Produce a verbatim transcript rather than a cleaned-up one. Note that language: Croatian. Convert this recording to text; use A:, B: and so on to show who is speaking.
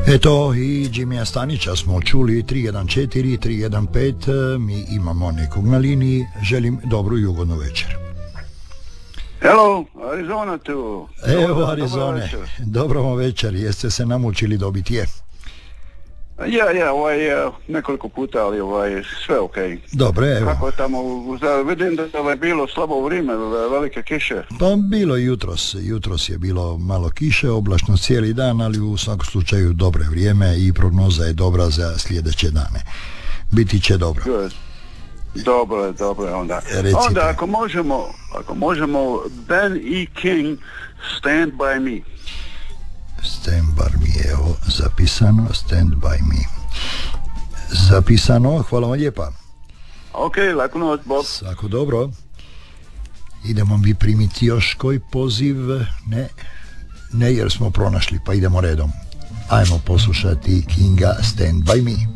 A: Eto, i Jimmy Stanića smo čuli. Tri jedan četiri tri jedan pet. Mi imamo nekog na liniji. Želim dobru i ugodnu večer.
B: Hello, Arizona tu.
A: Evo Arizone, dobro vam večer. Jeste se namučili dobiti je?
B: Ja, ja, ovaj, nekoliko puta, ali ovaj, sve ok.
A: Dobro, evo.
B: Kako je tamo, za, vidim da je bilo slabo vrijeme, velike kiše.
A: Pa bilo jutros, jutros je bilo malo kiše, oblačno cijeli dan, ali u svakom slučaju dobro je vrijeme i prognoza je dobra za sljedeće dane. Biti će dobro.
B: Good. Dobro je, dobro je onda.
A: Recite.
B: Onda ako možemo, ako možemo, Ben E. King, Stand By Me.
A: Stand by me, evo, zapisano, Stand by me. Zapisano, hvala vam lijepa.
B: Ok, laku noć, Bob.
A: Svako dobro. Idemo mi primiti još koji poziv? Ne, ne jer smo pronašli, pa idemo redom. Ajmo poslušati Kinga Stand by me.